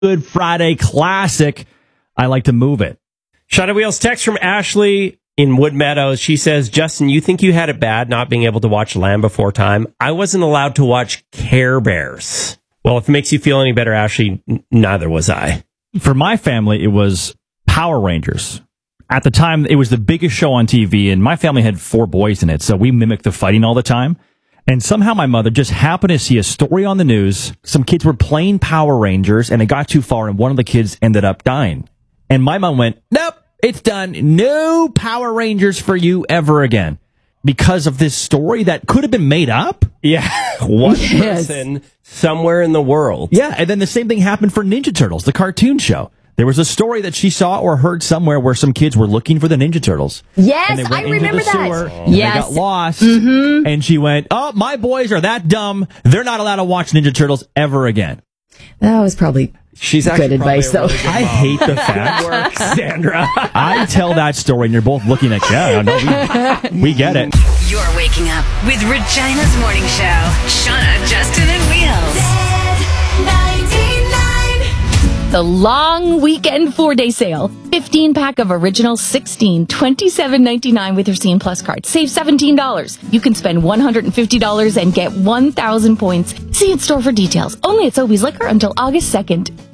Good Friday classic. I like to move it. Shot of Wheels text from Ashley in Wood Meadows. She says, Justin, you think you had it bad not being able to watch Land Before Time? I wasn't allowed to watch Care Bears. Well, if it makes you feel any better, Ashley, neither was I. For my family, it was Power Rangers. At the time, it was the biggest show on TV, and my family had 4 boys in it, so we mimicked the fighting all the time. And somehow my mother just happened to see a story on the news. Some kids were playing Power Rangers, and it got too far, and one of the kids ended up dying. And my mom went, nope, it's done. No Power Rangers for you ever again. Because of this story that could have been made up? Yeah, one person somewhere in the world. Yeah, and then the same thing happened for Ninja Turtles, the cartoon show. There was a story that she saw or heard somewhere where some kids were looking for the Ninja Turtles. Yes, I remember that. They got lost, and she went, oh, my boys are that dumb. They're not allowed to watch Ninja Turtles ever again. That was probably good advice, though. I hate the fact. Sandra. I tell that story, and you're both looking at, yeah, no, we get it. You're waking up with Regina's Morning Show. Shauna, Justin, and Wheels. The long weekend 4-day sale. 15-pack of Original 16, $27.99 with your Scene Plus card. Save $17. You can spend $150 and get 1,000 points. See in store for details. Only at Sobeys Liquor until August 2nd.